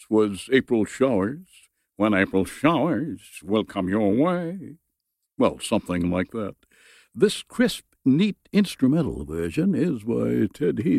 was April Showers. When April showers will come your way. Well, something like that. This crisp, neat instrumental version is by Ted Heath.